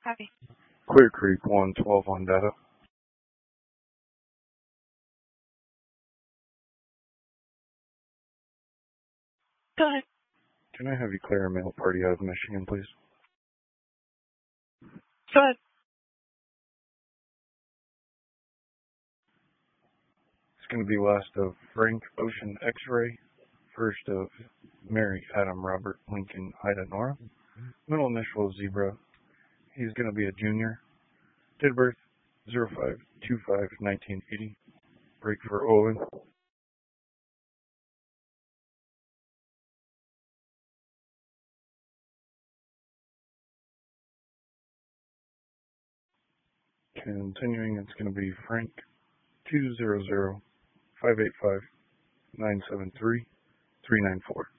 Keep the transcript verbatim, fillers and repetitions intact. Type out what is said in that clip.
Copy. Clear Creek one twelve on data. Go ahead. Can I have you clear a male party out of Michigan, please? Go ahead. It's going to be last of Frank Ocean X-Ray, first of Mary Adam Robert Lincoln Ida Nora, middle initial Zebra. He's going to be a junior. Date of birth zero five two five nineteen eighty. Break for Owen. Continuing, it's going to be Frank two zero zero five eight five nine seven three three nine four.